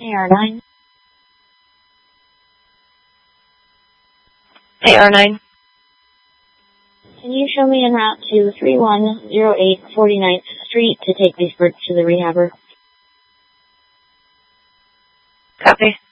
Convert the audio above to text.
AR9. AR9. Can you show me en route to 3108 49th Street to take these birds to the rehabber? Copy.